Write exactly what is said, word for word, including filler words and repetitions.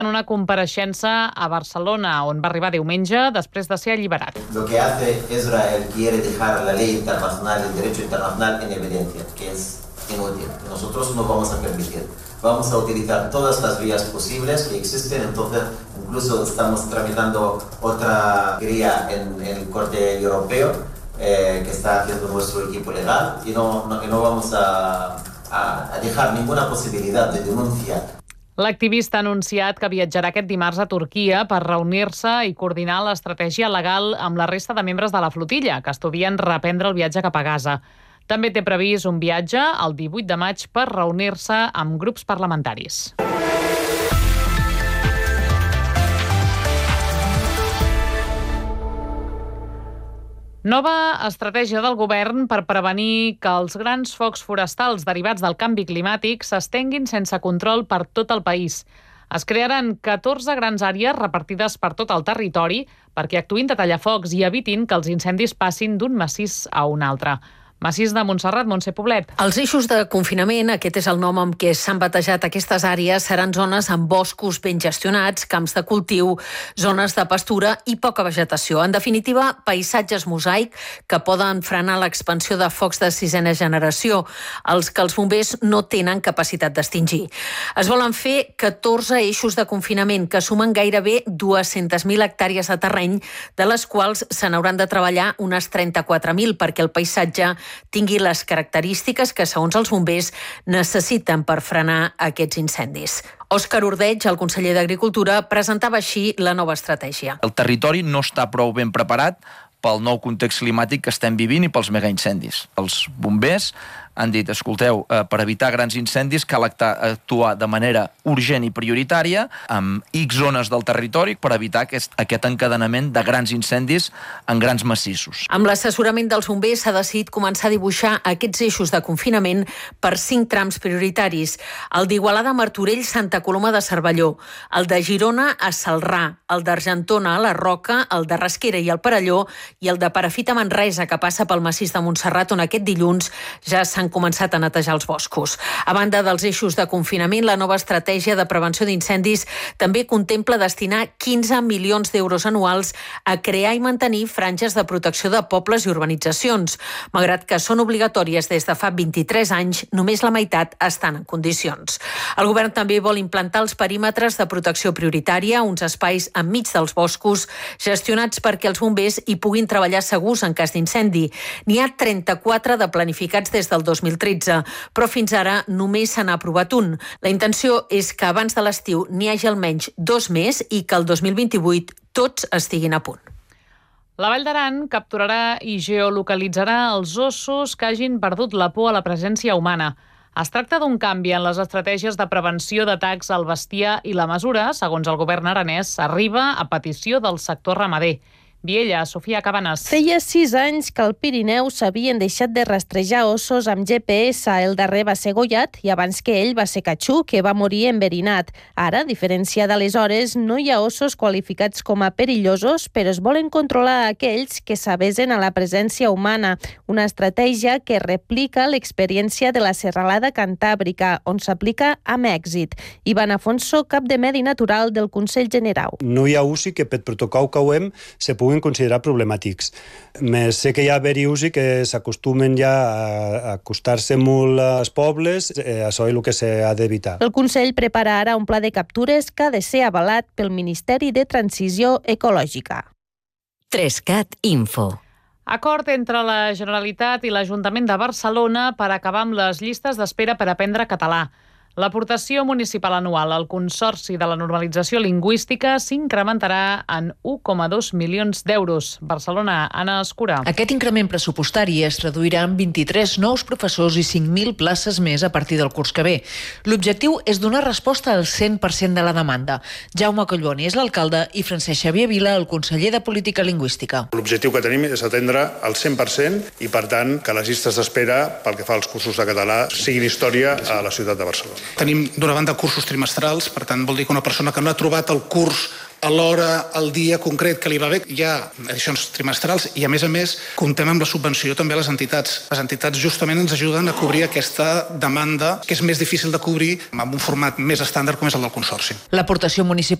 en una compareixença a Barcelona, on va arribar diumenge després de ser alliberat. Lo que hace Israel quiere dejar la ley internacional, el derecho internacional en evidencia, que es inútil. Nosotros no vamos a permitir. Vamos a utilizar todas las vías posibles que existen, entonces incluso estamos tramitando otra querella en, en el Corte Europeo eh, que está haciendo nuestro equipo legal y no, no, y no vamos a, a, a dejar ninguna posibilidad de denuncia. L'activista ha anunciat que viatjarà aquest dimarts a Turquia per reunir-se i coordinar l'estratègia legal amb la resta de membres de la flotilla, que estudien reprendre el viatge cap a Gaza. També té previst un viatge el divuit de maig per reunir-se amb grups parlamentaris. Nova estratègia del govern per prevenir que els grans focs forestals derivats del canvi climàtic s'estenguin sense control per tot el país. Es crearan catorze grans àrees repartides per tot el territori perquè actuïn de tallafocs i evitin que els incendis passin d'un massís a un altre. Massís de Montserrat, Montse Poblet. Els eixos de confinament, aquest és el nom amb què s'han batejat aquestes àrees, seran zones amb boscos ben gestionats, camps de cultiu, zones de pastura i poca vegetació. En definitiva, paisatges mosaic que poden frenar l'expansió de focs de sisena generació, els que els bombers no tenen capacitat d'extingir. Es volen fer catorze eixos de confinament que sumen gairebé dues-centes mil hectàrees de terreny, de les quals se n'hauran de treballar unes trenta-quatre mil perquè el paisatge tingui les característiques que, segons els bombers, necessiten per frenar aquests incendis. Òscar Ordeig, el conseller d'Agricultura, presentava així la nova estratègia. El territori no està prou ben preparat pel nou context climàtic que estem vivint i pels megaincendis. Els bombers han dit, escolteu, eh, per evitar grans incendis cal actuar de manera urgent i prioritària amb X zones del territori per evitar aquest, aquest encadenament de grans incendis en grans massissos. Amb l'assessorament dels bombers s'ha decidit començar a dibuixar aquests eixos de confinament per cinc trams prioritaris. El d'Igualada a Martorell, Santa Coloma de Cervelló, el de Girona a Celrà, el d'Argentona a la Roca, el de Rasquera i el Perelló i el de Perafit a Manresa, que passa pel massís de Montserrat, on aquest dilluns ja s'han començat a netejar els boscos. A banda dels eixos de confinament, la nova estratègia de prevenció d'incendis també contempla destinar quinze milions d'euros anuals a crear i mantenir franges de protecció de pobles i urbanitzacions. Malgrat que són obligatòries des de fa vint-i-tres anys, només la meitat estan en condicions. El govern també vol implantar els perímetres de protecció prioritària, uns espais enmig dels boscos, gestionats perquè els bombers hi puguin treballar segurs en cas d'incendi. N'hi ha trenta-quatre de planificats des del dos mil tretze, però fins ara només se n'ha aprovat un. La intenció és que abans de l'estiu n'hi hagi almenys dos més i que el dos mil vint-i-vuit tots estiguin a punt. La Vall d'Aran capturarà i geolocalitzarà els ossos que hagin perdut la por a la presència humana. Es tracta d'un canvi en les estratègies de prevenció d'atacs al bestiar i la mesura, segons el govern aranès, arriba a petició del sector ramader. Viella, Sofia Cabanes. Feia sis anys que al Pirineu s'havien deixat de rastrejar ossos amb G P S. El darrer va ser Goyat i abans que ell va ser Catxú, que va morir enverinat. Ara, a diferència d'aleshores, no hi ha ossos qualificats com a perillosos, però es volen controlar aquells que s'avesen a la presència humana. Una estratègia que replica l'experiència de la serralada cantàbrica, on s'aplica amb èxit. Ivan Afonso, cap de Medi Natural del Consell Generau. No hi ha usi que per protocol que ho hem se pugui considerar problemàtics. Més sé que hi ha haver-hi usi que s'acostumen ja a acostar-se molt als pobles, eh, això és el que s'ha d'evitar. El Consell prepara ara un pla de captures que ha de ser avalat pel Ministeri de Transició Ecològica. Trescat Info. Acord entre la Generalitat i l'Ajuntament de Barcelona per acabar amb les llistes d'espera per aprendre català. L'aportació municipal anual al Consorci de la Normalització Lingüística s'incrementarà en un coma dos milions d'euros. Barcelona, Anna Escura. Aquest increment pressupostari es reduirà en vint-i-tres nous professors i cinc mil places més a partir del curs que ve. L'objectiu és donar resposta al cent per cent de la demanda. Jaume Collboni és l'alcalde i Francesc Xavier Vila, el conseller de Política Lingüística. L'objectiu que tenim és atendre el cent per cent i, per tant, que les llistes d'espera pel que fa als cursos de català siguin història a la ciutat de Barcelona. Tenim, d'una banda, cursos trimestrals, per tant, vol dir que una persona que no ha trobat el curs a l'hora, al dia concret que li va bé. Hi ha edicions trimestrals i, a més a més, comptem amb la subvenció també a les entitats. Les entitats justament ens ajuden a cobrir aquesta demanda que és més difícil de cobrir amb un format més estàndard com és el del Consorci. L'aportació municipal